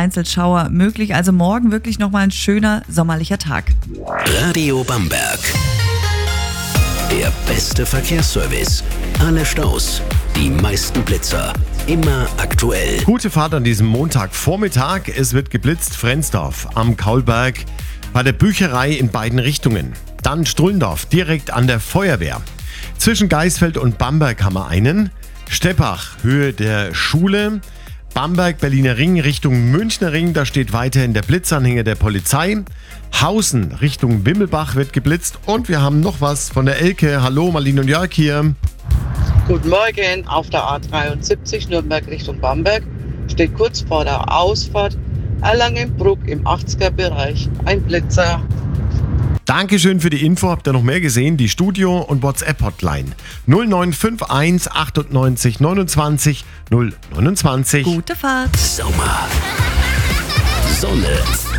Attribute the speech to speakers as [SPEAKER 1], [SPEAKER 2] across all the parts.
[SPEAKER 1] vereinzelt Schauer möglich. Also morgen wirklich nochmal ein schöner sommerlicher Tag.
[SPEAKER 2] Radio Bamberg. Der beste Verkehrsservice. Alle Staus, die meisten Blitzer. Immer aktuell.
[SPEAKER 3] Gute Fahrt an diesem Montagvormittag. Es wird geblitzt. Frensdorf am Kaulberg bei der Bücherei in beiden Richtungen. Dann Strullendorf direkt an der Feuerwehr. Zwischen Geisfeld und Bamberg haben wir einen. Steppach, Höhe der Schule. Bamberg, Berliner Ring Richtung Münchner Ring, da steht weiterhin der Blitzanhänger der Polizei. Hausen Richtung Wimmelbach wird geblitzt und wir haben noch was von der Elke. Hallo, Marlene und Jörg hier.
[SPEAKER 4] Guten Morgen, auf der A73 Nürnberg Richtung Bamberg steht kurz vor der Ausfahrt Erlangenbruck im 80er-Bereich ein Blitzer.
[SPEAKER 3] Dankeschön für die Info. Habt ihr noch mehr gesehen? Die Studio- und WhatsApp-Hotline 0951 98 29 029.
[SPEAKER 1] Gute Fahrt.
[SPEAKER 2] Sommer. Sonne.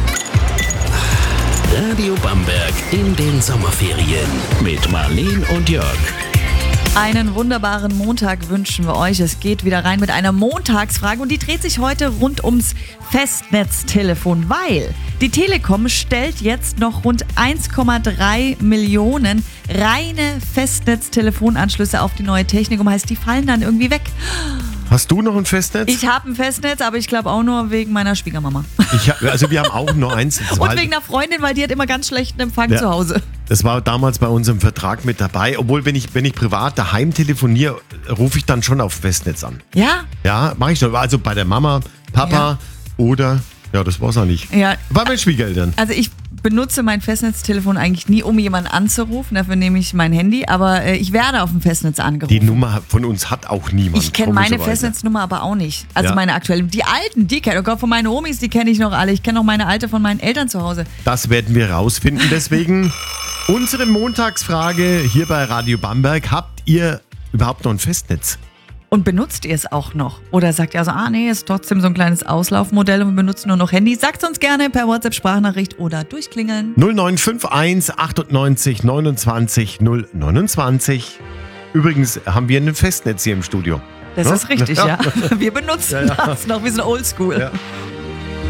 [SPEAKER 2] Radio Bamberg in den Sommerferien mit Marlene und Jörg.
[SPEAKER 1] Einen wunderbaren Montag wünschen wir euch. Es geht wieder rein mit einer Montagsfrage und die dreht sich heute rund ums Festnetztelefon, weil die Telekom stellt jetzt noch rund 1,3 Millionen reine Festnetztelefonanschlüsse auf die neue Technik. Heißt, die fallen dann irgendwie weg.
[SPEAKER 3] Hast du noch ein Festnetz?
[SPEAKER 1] Ich habe ein Festnetz, aber ich glaube auch nur wegen meiner Schwiegermama.
[SPEAKER 3] Also wir haben auch nur eins.
[SPEAKER 1] Und wegen einer Freundin, weil die hat immer ganz schlechten Empfang zu Hause.
[SPEAKER 3] Das war damals bei uns im Vertrag mit dabei. Obwohl, wenn ich privat daheim telefoniere, rufe ich dann schon auf Festnetz an.
[SPEAKER 1] Ja?
[SPEAKER 3] Ja, mache ich schon. Also bei der Mama, Papa oder... Ja, das war's auch nicht.
[SPEAKER 1] Ja.
[SPEAKER 3] Bei meinen Schwiegereltern.
[SPEAKER 1] Also ich benutze mein Festnetztelefon eigentlich nie, um jemanden anzurufen. Dafür nehme ich mein Handy. Aber ich werde auf dem Festnetz angerufen.
[SPEAKER 3] Die Nummer von uns hat auch niemand.
[SPEAKER 1] Ich kenne meine Festnetznummer aber auch nicht. Also meine aktuelle. Die alten, die kenne ich. Oh Gott, von meinen Omis, die kenne ich noch alle. Ich kenne auch meine alte von meinen Eltern zu Hause.
[SPEAKER 3] Das werden wir rausfinden. Deswegen unsere Montagsfrage hier bei Radio Bamberg. Habt ihr überhaupt noch ein Festnetz?
[SPEAKER 1] Und benutzt ihr es auch noch? Oder sagt ihr also, nee, ist trotzdem so ein kleines Auslaufmodell und wir benutzen nur noch Handy? Sagt uns gerne per WhatsApp-Sprachnachricht oder durchklingeln.
[SPEAKER 3] 0951 98 29 029. Übrigens haben wir ein Festnetz hier im Studio.
[SPEAKER 1] Das ist richtig, ja. Wir benutzen das noch, wir sind oldschool.
[SPEAKER 3] Ja.